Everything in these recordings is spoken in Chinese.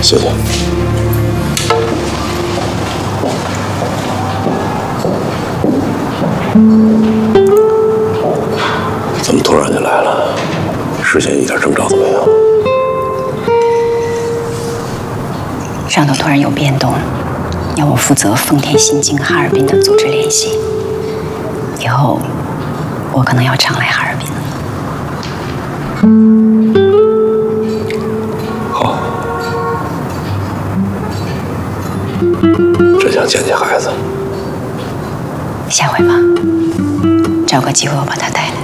谢谢。怎么突然就来了？事先一点征兆都没有。 上头突然有变动，要我负责丰田新京哈尔滨的组织联系。以后我可能要常来哈尔滨了。 好，真想见见孩子。 下回吧，找个机会我把他带来。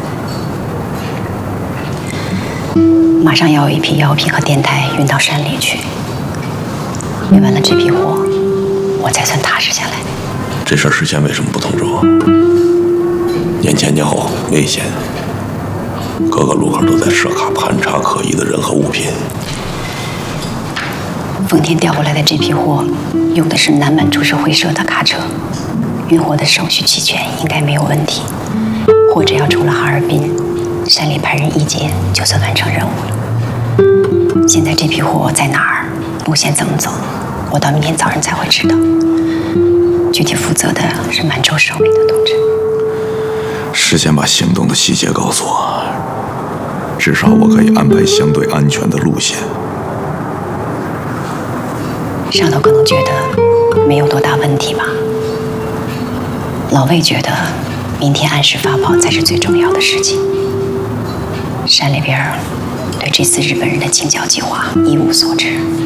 马上要有一批药品和电台运到山里去，运完了这批货，我才算踏实下来。 这事儿事先为什么不通知我？年前年后危险，各个路口都在设卡盘查可疑的人和物品。 丰田调过来的这批货，用的是南满株式会社的卡车，运货的手续齐全，应该没有问题。货只要出了哈尔滨，山里派人一接，就算完成任务了。现在这批货在哪儿，路线怎么走，我到明天早上才会知道。具体负责的是满洲省委的同志。 事先把行动的细节告诉我，至少我可以安排相对安全的路线。 上头可能觉得没有多大问题吧。老魏觉得明天按时发炮才是最重要的事情。山里边对这次日本人的清剿计划一无所知。